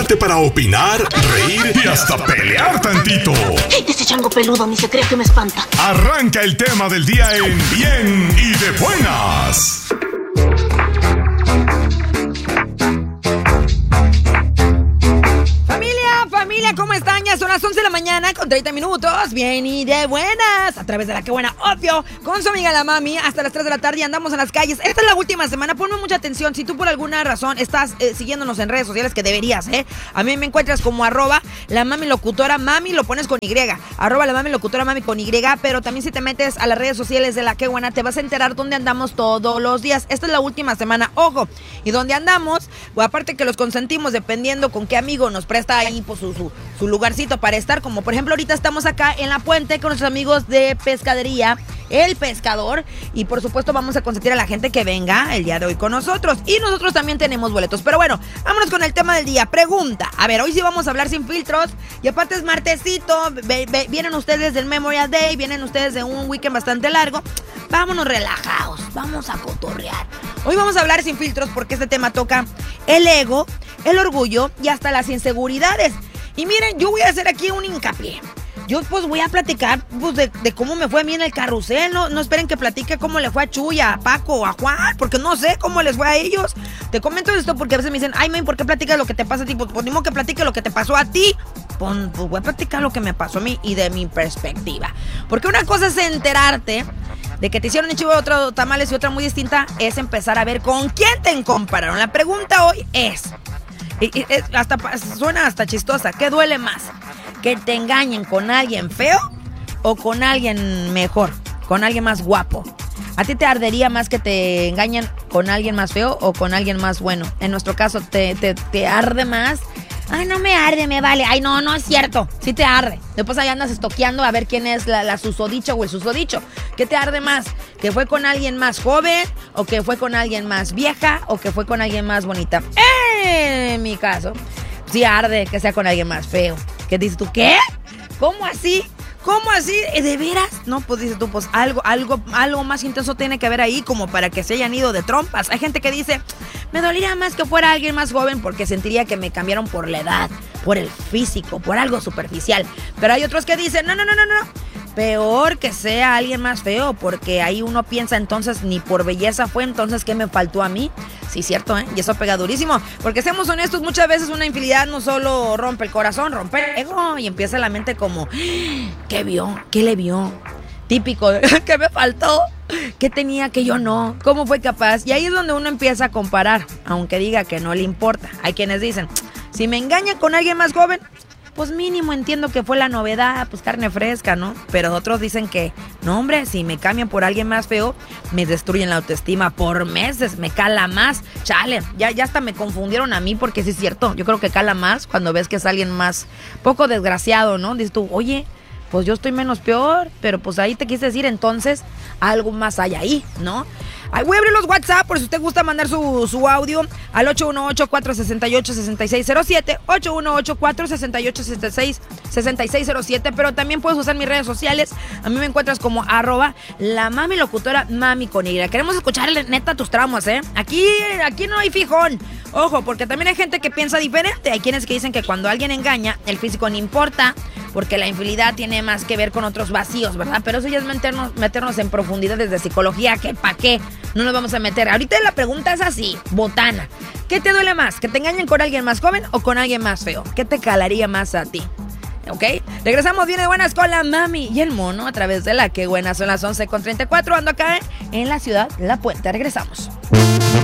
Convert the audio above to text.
Prepárate para opinar, reír y hasta pelear tantito. Ese chango peludo ni se cree que me espanta. Arranca el tema del día en Bien y de Buenas. Familia, ¿cómo están? Ya son las 11 de la mañana con 30 minutos. Bien y de buenas. A través de la que buena, obvio. Con su amiga la mami. Hasta las 3 de la tarde y andamos en las calles. Esta es la última semana. Ponme mucha atención. Si tú por alguna razón estás siguiéndonos en redes sociales, que deberías, a mí me encuentras como @la mami locutora. Mami lo pones con Y. @la mami locutora, mami con Y. Pero también si te metes a las redes sociales de la que buena, te vas a enterar dónde andamos todos los días. Esta es la última semana. Ojo. Y dónde andamos, pues, aparte que los consentimos dependiendo con qué amigo nos presta ahí pues, su lugarcito para estar, como por ejemplo ahorita estamos acá en La Puente con nuestros amigos de Pescadería El Pescador, y por supuesto vamos a consentir a la gente que venga el día de hoy con nosotros, y nosotros también tenemos boletos. Pero bueno, vámonos con el tema del día. Pregunta, a ver, hoy sí vamos a hablar sin filtros, y aparte es martesito, vienen ustedes del Memorial Day, vienen ustedes de un weekend bastante largo. Vámonos relajados, vamos a cotorrear. Hoy vamos a hablar sin filtros porque este tema toca el ego, el orgullo y hasta las inseguridades. Y miren, yo voy a hacer aquí un hincapié. Yo pues voy a platicar pues, de cómo me fue a mí en el carrusel. No esperen que platique cómo le fue a Chuy, a Paco, a Juan, porque no sé cómo les fue a ellos. Te comento esto porque a veces me dicen, ay, man, ¿por qué platicas lo que te pasa a ti? Pues ni modo que platique lo que te pasó a ti. Pues voy a platicar lo que me pasó a mí y de mi perspectiva. Porque una cosa es enterarte de que te hicieron en Chivo otro tamales y otra muy distinta es empezar a ver con quién te compararon. La pregunta hoy es, suena hasta chistosa, ¿qué duele más? ¿Que te engañen con alguien feo o con alguien mejor, con alguien más guapo? ¿A ti te ardería más que te engañen con alguien más feo o con alguien más bueno? En nuestro caso, ¿te arde más? Ay, no me arde, me vale. Ay, no es cierto. Sí te arde. Después ahí andas estoqueando a ver quién es la susodicha o el susodicho. ¿Qué te arde más? ¿Que fue con alguien más joven? ¿O que fue con alguien más vieja? ¿O que fue con alguien más bonita? En mi caso, sí arde que sea con alguien más feo. ¿Qué dices tú? ¿Qué? ¿Cómo así? ¿Cómo así? ¿De veras? No, pues dices tú, pues algo más intenso tiene que haber ahí como para que se hayan ido de trompas. Hay gente que dice, me dolería más que fuera alguien más joven porque sentiría que me cambiaron por la edad, por el físico, por algo superficial. Pero hay otros que dicen, no. Peor que sea alguien más feo, porque ahí uno piensa entonces ni por belleza fue, entonces ¿qué me faltó a mí? Sí, cierto, y eso pega durísimo, porque seamos honestos, muchas veces una infidelidad no solo rompe el corazón, rompe el ego, y empieza la mente como, ¿qué vio? ¿Qué le vio? Típico, ¿qué me faltó? ¿Qué tenía que yo no? ¿Cómo fue capaz? Y ahí es donde uno empieza a comparar, aunque diga que no le importa. Hay quienes dicen, si me engañan con alguien más joven, pues mínimo entiendo que fue la novedad, pues carne fresca, ¿no? Pero otros dicen que, no hombre, si me cambian por alguien más feo, me destruyen la autoestima por meses, me cala más. Chale, ya hasta me confundieron a mí porque sí es cierto, yo creo que cala más cuando ves que es alguien más poco desgraciado, ¿no? Dices tú, oye, pues yo estoy menos peor, pero pues ahí te quise decir, entonces algo más hay ahí, ¿no? Voy a abrir los WhatsApp por si usted gusta mandar su audio al 818-468-6607, 818-468-6607, pero también puedes usar mis redes sociales. A mí me encuentras como @la mami locutora, mami con Y. Queremos escucharle neta tus traumas, ¿eh? Aquí no hay fijón. Ojo, porque también hay gente que piensa diferente. Hay quienes que dicen que cuando alguien engaña, el físico no importa, porque la infidelidad tiene más que ver con otros vacíos, ¿verdad? Pero eso ya es meternos en profundidades de psicología, que ¿para qué? No nos vamos a meter. Ahorita la pregunta es así, botana. ¿Qué te duele más? ¿Que te engañen con alguien más joven o con alguien más feo? ¿Qué te calaría más a ti? ¿Ok? Regresamos bien de buenas con la mami y el mono a través de la que buena. Son las 11:34. Ando acá en la ciudad de La Puente. Regresamos.